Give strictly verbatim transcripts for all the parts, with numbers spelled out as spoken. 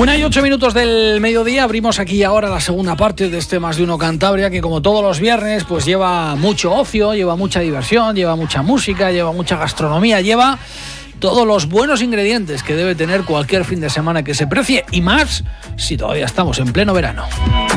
Una y ocho minutos del mediodía, abrimos aquí ahora la segunda parte de este Más de Uno Cantabria, que como todos los viernes pues lleva mucho ocio, lleva mucha diversión, lleva mucha música, lleva mucha gastronomía, lleva todos los buenos ingredientes que debe tener cualquier fin de semana que se precie, y más si todavía estamos en pleno verano.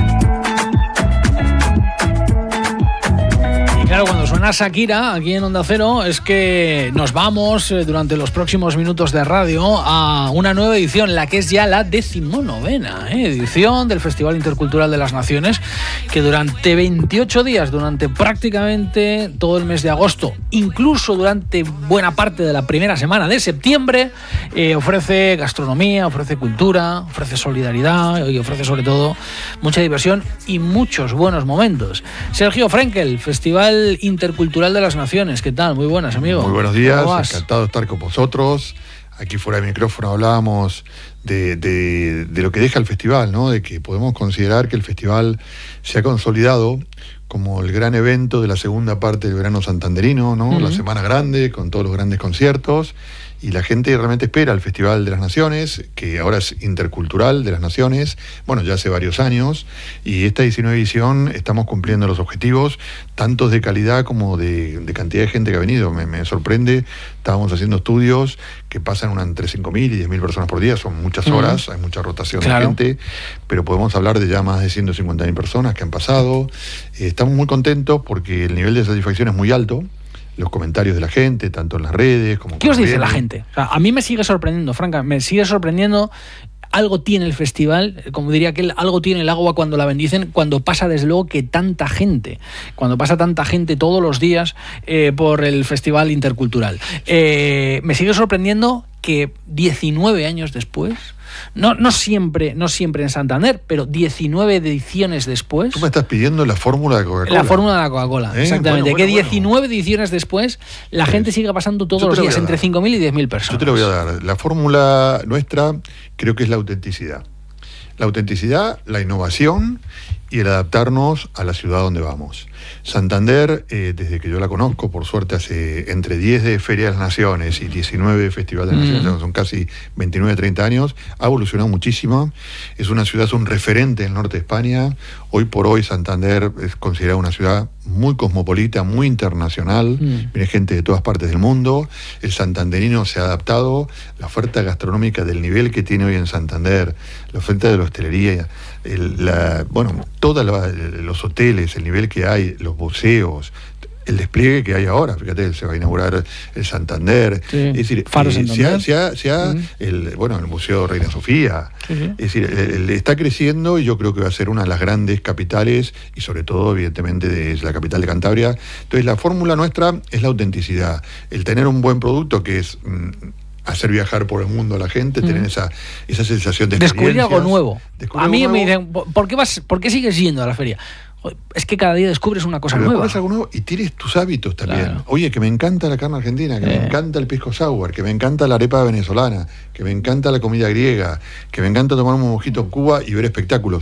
Claro, cuando suena Shakira aquí en Onda Cero es que nos vamos eh, durante los próximos minutos de radio a una nueva edición, la que es ya la decimonovena eh, edición del Festival Intercultural de las Naciones, que durante veintiocho días, durante prácticamente todo el mes de agosto, incluso durante buena parte de la primera semana de septiembre, eh, ofrece gastronomía, ofrece cultura, ofrece solidaridad y ofrece sobre todo mucha diversión y muchos buenos momentos. Sergio Frenkel, Festival Intercultural de las Naciones, ¿qué tal? Muy buenas, amigo. Muy buenos días, encantado de estar con vosotros. Aquí fuera del micrófono hablábamos de, de, de lo que deja el festival, ¿no? De que podemos considerar que el festival se ha consolidado como el gran evento de la segunda parte del verano santanderino, ¿no? Uh-huh. La Semana Grande, con todos los grandes conciertos. Y la gente realmente espera el Festival de las Naciones, que ahora es Intercultural de las Naciones, bueno, ya hace varios años, y esta diecinueve edición estamos cumpliendo los objetivos, tanto de calidad como de, de cantidad de gente que ha venido. Me, me sorprende, estábamos haciendo estudios que pasan una, entre cinco mil y diez mil personas por día, son muchas horas, uh-huh. Hay mucha rotación claro. de gente, pero podemos hablar de ya más de ciento cincuenta mil personas que han pasado. Eh, estamos muy contentos porque el nivel de satisfacción es muy alto. Los comentarios de la gente, tanto en las redes como... ¿Qué os dice la gente? O sea, a mí me sigue sorprendiendo, Franca, me sigue sorprendiendo. Algo tiene el festival, como diría aquel, algo tiene el agua cuando la bendicen, cuando pasa desde luego que tanta gente, cuando pasa tanta gente todos los días eh, por el Festival Intercultural. Eh, me sigue sorprendiendo que diecinueve años después, no, no siempre, no siempre en Santander, pero diecinueve ediciones después... Tú me estás pidiendo la fórmula de Coca-Cola. La fórmula de la Coca-Cola, ¿Eh? exactamente. Bueno, bueno, que diecinueve bueno. ediciones después la sí. gente sigue pasando todos los días, entre cinco mil y diez mil personas. Yo te lo voy a dar. La fórmula nuestra creo que es la autenticidad. La autenticidad, la innovación y el adaptarnos a la ciudad donde vamos. Santander, eh, desde que yo la conozco, por suerte hace entre diez de Feria de las Naciones y diecinueve de Festival de las mm. Naciones, son casi veintinueve, treinta años, ha evolucionado muchísimo. Es una ciudad, es un referente en el norte de España. Hoy por hoy Santander es considerada una ciudad muy cosmopolita, muy internacional. Mm. Viene gente de todas partes del mundo. El santanderino se ha adaptado. La oferta gastronómica del nivel que tiene hoy en Santander, la oferta de la hostelería, el, la, bueno, todos los hoteles, el nivel que hay, los museos, el despliegue que hay ahora. Fíjate, se va a inaugurar el Santander, sí. es decir, Faro eh, Santander. se ha, se ha, se ha uh-huh. el, bueno, el Museo Reina Sofía, uh-huh. es decir, el, el, está creciendo y yo creo que va a ser una de las grandes capitales y sobre todo, evidentemente, de la capital de Cantabria. Entonces, la fórmula nuestra es la autenticidad, el tener un buen producto que es... Mm, hacer viajar por el mundo a la gente, mm. tener esa, esa sensación de descubrir algo nuevo. Descubrir a mí algo me nuevo. dicen, ¿por qué, vas, ¿por qué sigues yendo a la feria? Es que cada día descubres una cosa Pero nueva. Algo nuevo y tienes tus hábitos también. Claro. Oye, que me encanta la carne argentina, que eh. me encanta el pisco sour, que me encanta la arepa venezolana, que me encanta la comida griega, que me encanta tomar un mojito en Cuba y ver espectáculos.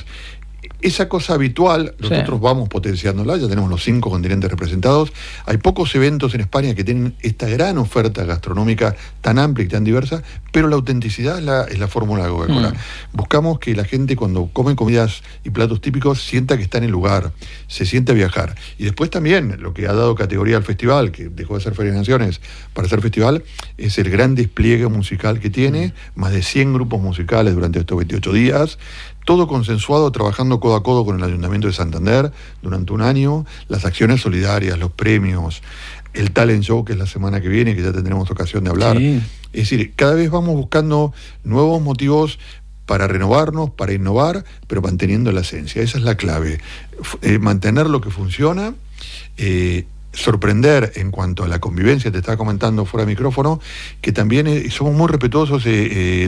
Esa cosa habitual, nosotros sí. vamos potenciándola, ya tenemos los cinco continentes representados. Hay pocos eventos en España que tienen esta gran oferta gastronómica tan amplia y tan diversa, pero la autenticidad es la, es la fórmula de Coca-Cola. Mm. Buscamos que la gente cuando come comidas y platos típicos sienta que está en el lugar, se siente a viajar. Y después también, lo que ha dado categoría al festival, que dejó de ser Feria de Naciones para ser festival, es el gran despliegue musical que tiene, mm. más de cien grupos musicales durante estos veintiocho días, todo consensuado, trabajando codo a codo con el Ayuntamiento de Santander durante un año, las acciones solidarias, los premios, el talent show, que es la semana que viene, que ya tendremos ocasión de hablar. Sí. Es decir, cada vez vamos buscando nuevos motivos para renovarnos, para innovar, pero manteniendo la esencia. Esa es la clave. Eh, mantener lo que funciona, eh, sorprender en cuanto a la convivencia. Te estaba comentando fuera de micrófono que también eh, somos muy respetuosos eh, eh,